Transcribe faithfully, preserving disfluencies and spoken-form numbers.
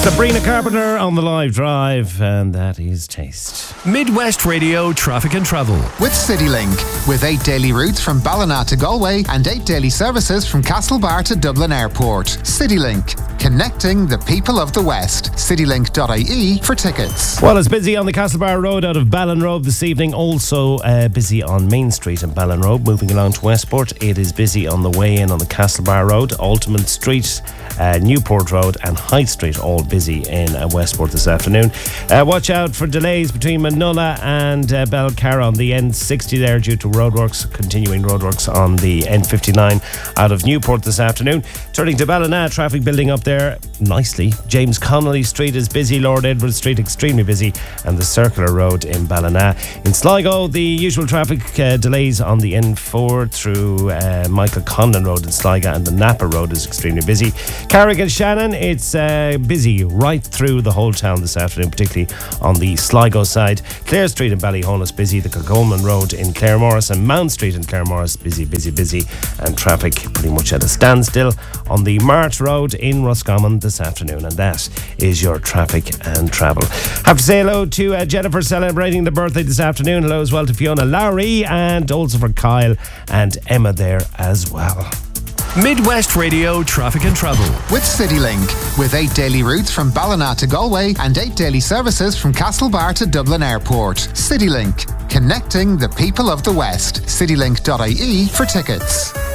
Sabrina Carpenter on the live drive, and that is Taste. Midwest Radio Traffic and Travel. With CityLink, with eight daily routes from Ballina to Galway and eight daily services from Castlebar to Dublin Airport. CityLink, connecting the people of the West. citylink dot I E for tickets. Well, it's busy on the Castlebar Road out of Ballinrobe this evening. Also uh, busy on Main Street in Ballinrobe. Moving along to Westport, it is busy on the way in on the Castlebar Road, Ultimate Street, uh, Newport Road and High Street, all busy in uh, Westport this afternoon. Uh, watch out for delays between Manulla and uh, Belcarra on the N sixty there due to roadworks, continuing roadworks on the N fifty-nine out of Newport this afternoon. Turning to Ballina, traffic building up there nicely. James Connolly Street is busy, Lord Edward Street extremely busy, and the Circular Road in Ballina. In Sligo, the usual traffic uh, delays on the N four through uh, Michael Conlon Road in Sligo, and the Napa Road is extremely busy. Carrick and Shannon, it's uh, busy right through the whole town this afternoon, particularly on the Sligo side. Clare Street in Ballyhonus busy, the Kilcolman Road in Claremorris and Mount Street in Claremorris busy, busy, busy, and traffic pretty much at a standstill on the Mart Road in Roscommon this afternoon. And that is your traffic and travel. Have to say hello to uh, Jennifer celebrating the birthday this afternoon. Hello as well to Fiona Lowry, and also for Kyle and Emma there as well. Midwest Radio Traffic and Travel. With CityLink, with eight daily routes from Ballina to Galway and eight daily services from Castlebar to Dublin Airport. CityLink, connecting the people of the West. citylink dot I E for tickets.